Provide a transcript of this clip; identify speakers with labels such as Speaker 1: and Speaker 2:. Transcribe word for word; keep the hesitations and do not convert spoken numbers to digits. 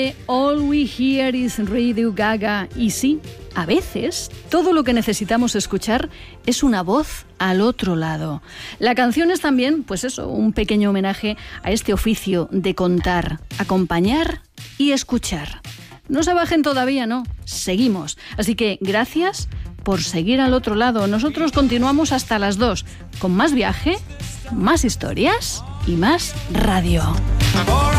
Speaker 1: All we hear is Radio Gaga. Y sí, a veces todo lo que necesitamos escuchar es una voz al otro lado. La canción es también, pues eso, un pequeño homenaje a este oficio de contar, acompañar y escuchar. No se bajen todavía, no, seguimos. Así que gracias por seguir al otro lado. Nosotros continuamos hasta las dos, con más viaje, más historias y más radio.